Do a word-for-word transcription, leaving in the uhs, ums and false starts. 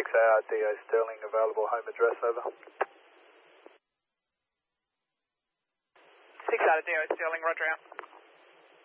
six A R D O Sterling, available home address, over. six A R D O Sterling, roger out.